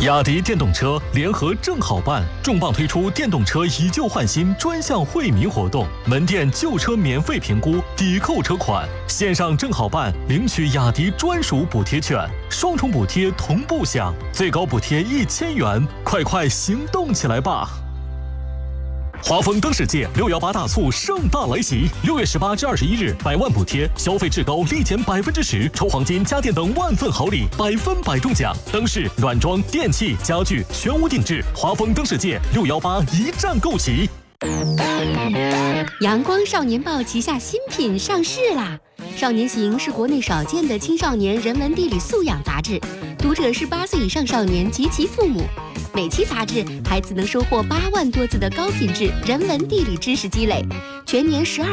雅迪电动车联合正好办重磅推出电动车以旧换新专项惠民活动，门店旧车免费评估，抵扣车款，线上正好办领取雅迪专属补贴券，双重补贴同步享，最高补贴1000元，快行动起来吧！华丰灯世界618大促盛大来袭，6月18至21日，100万补贴，消费至高立减10%，抽黄金、家电等万份好礼，100%中奖。灯饰、软装、电器、家具全无定制，华丰灯世界618一站购齐。 阳光少年报旗下新品上市啦！少年行是国内少见的青少年人文地理素养杂志，读者是8岁以上少年及其父母。每期杂志，孩子能收获8万多字的高品质人文地理知识积累，全年12